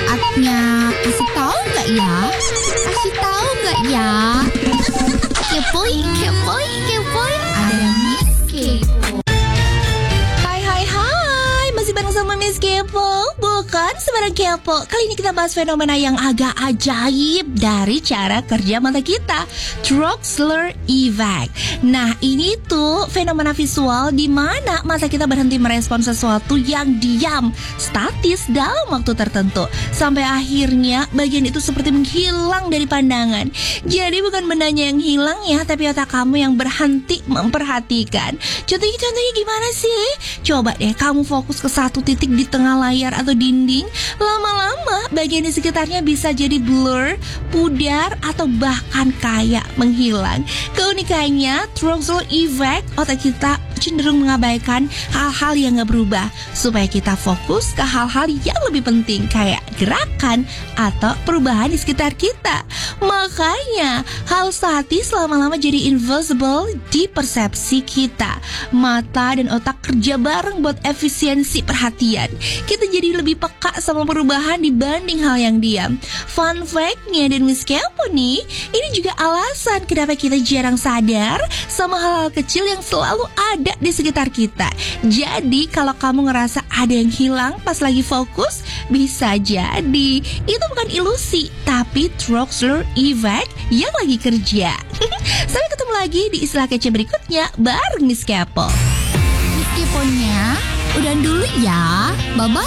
Saatnya kasih tahu nggak ya? Kasih tahu nggak ya? Kepoy, kepoy, kepoy. Ada Miss Kepo. Hai, masih bareng sama Miss Kepo. Bukan sembarang kepo. Kali ini kita bahas fenomena yang agak ajaib dari cara kerja mata kita, Troxler Effect. Nah, ini tuh fenomena visual di mana mata kita berhenti merespon sesuatu yang diam, statis dalam waktu tertentu, sampai akhirnya bagian itu seperti menghilang dari pandangan. Jadi bukan bendanya yang hilang ya, tapi otak kamu yang berhenti memperhatikan. Contohnya gimana sih? Coba deh kamu fokus ke satu titik di tengah layar atau dinding. Lama-lama bagian di sekitarnya bisa jadi blur, pudar, atau bahkan kayak menghilang. Keunikannya, Troxler Effect, otak kita cenderung mengabaikan hal-hal yang gak berubah supaya kita fokus ke hal-hal yang lebih penting kayak gerakan atau perubahan di sekitar kita. Makanya hal statis lama-lama jadi invisible di persepsi kita. Mata dan otak kerja bareng buat efisiensi perhatian. Kita jadi lebih peka sama perubahan dibanding hal yang diam. Fun fact-nya dan Miss Kepo nih, ini juga alasan kenapa kita jarang sadar sama hal-hal kecil yang selalu ada di sekitar kita. Jadi kalau kamu ngerasa ada yang hilang pas lagi fokus, bisa jadi itu bukan ilusi, tapi Troxler Effect yang lagi kerja. Sampai ketemu lagi di istilah kece berikutnya bareng Miss Kepo. Miss Keponya, udah dulu ya. Bye-bye.